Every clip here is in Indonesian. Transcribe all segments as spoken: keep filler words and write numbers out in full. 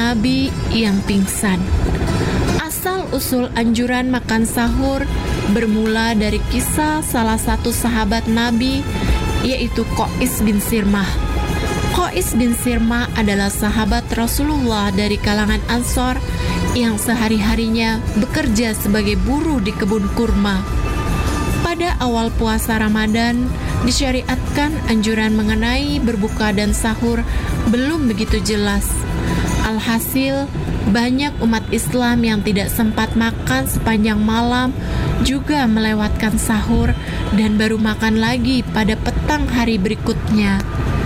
Nabi yang pingsan. Asal-usul anjuran makan sahur bermula dari kisah salah satu sahabat Nabi, yaitu Qais bin Sirmah. Qais bin Sirmah adalah sahabat Rasulullah dari kalangan Ansor yang sehari-harinya bekerja sebagai buruh di kebun kurma. Pada awal puasa Ramadan, disyariatkan anjuran mengenai berbuka dan sahur belum begitu jelas. Alhasil, banyak umat Islam yang tidak sempat makan sepanjang malam juga melewatkan sahur dan baru makan lagi pada petang hari berikutnya.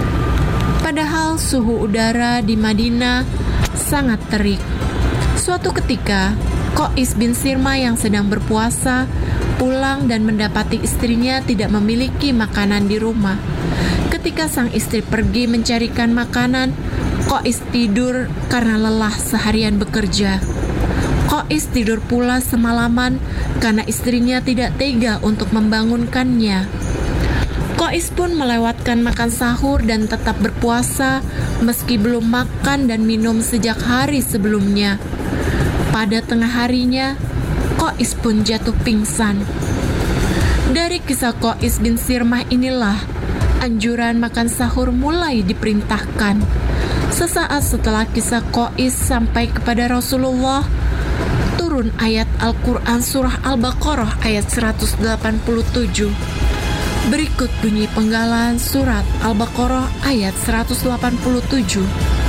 Padahal suhu udara di Madinah sangat terik. Suatu ketika, Qais bin Sirmah yang sedang berpuasa pulang dan mendapati istrinya tidak memiliki makanan di rumah. Ketika sang istri pergi mencarikan makanan, Qais tidur karena lelah seharian bekerja. Qais tidur pula semalaman karena istrinya tidak tega untuk membangunkannya. Qais pun melewatkan makan sahur dan tetap berpuasa meski belum makan dan minum sejak hari sebelumnya. Pada tengah harinya, Qais pun jatuh pingsan. Dari kisah Qais bin Sirmah inilah anjuran makan sahur mulai diperintahkan. Sesaat setelah kisah Qais sampai kepada Rasulullah, turun ayat Al-Quran surah Al-Baqarah ayat seratus delapan puluh tujuh. Berikut bunyi penggalan surat Al-Baqarah ayat seratus delapan puluh tujuh.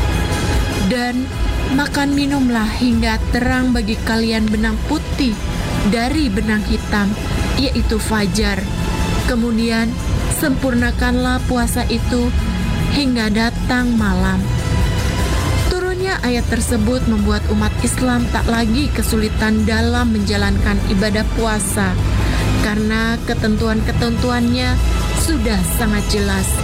Dan makan minumlah hingga terang bagi kalian benang putih dari benang hitam, yaitu fajar. Kemudian sempurnakanlah puasa itu hingga datang malam. Turunnya ayat tersebut membuat umat Islam tak lagi kesulitan dalam menjalankan ibadah puasa karena ketentuan-ketentuannya sudah sangat jelas.